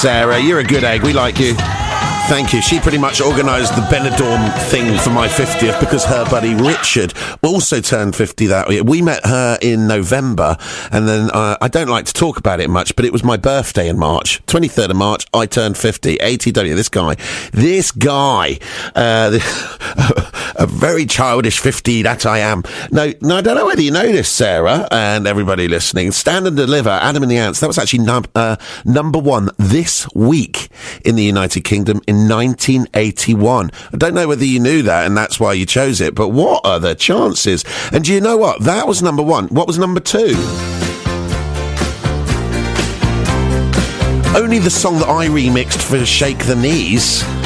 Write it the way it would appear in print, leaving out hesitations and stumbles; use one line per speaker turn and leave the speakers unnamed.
Sarah. You're a good egg. We like you. Thank you. She pretty much organised the Benidorm thing for my 50th because her buddy Richard also turned 50 that year. We met her in November, and then I don't like to talk about it much, but it was my birthday in March. 23rd of March, I turned 50. ATW, this guy, a very childish 50 that I am. No, I don't know whether you know this, Sarah, and everybody listening. Stand and Deliver, Adam and the Ants, that was actually number one this week in the United Kingdom in 1981. I don't know whether you knew that and that's why you chose it, but what are the chances? And do you know what? That was number one. What was number two? Only the song that I remixed for Shake the Knees.